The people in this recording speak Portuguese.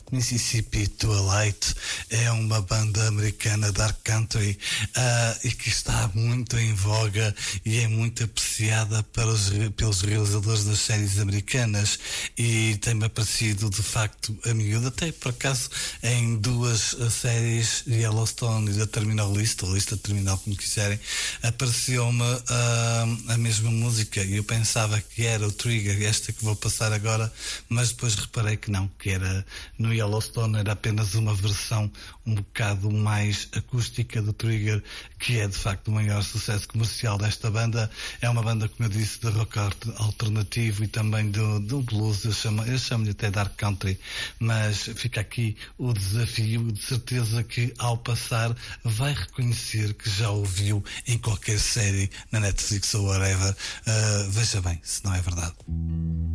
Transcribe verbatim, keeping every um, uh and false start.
Mississippi to a Light é uma banda americana dark country uh, e que está muito em voga e é muito apreciada para os, pelos realizadores das séries americanas, e tem-me aparecido de facto a miúdo, até por acaso em duas séries, Yellowstone e da Terminal List, ou Lista Terminal, como quiserem, apareceu-me uh, a mesma música e eu pensava que era o Trigger, esta que vou passar agora, mas depois reparei que não, que era no Yellowstone, era apenas uma versão um bocado mais acústica do Trigger, que é de facto o maior sucesso comercial desta banda. É uma banda, como eu disse, de rock alternativo e também do, do blues, eu chamo, eu chamo-lhe até dark country, mas fica aqui o desafio, de certeza que ao passar vai reconhecer que já ouviu em qualquer série, na Netflix ou whatever. Uh, veja bem, se não é verdade.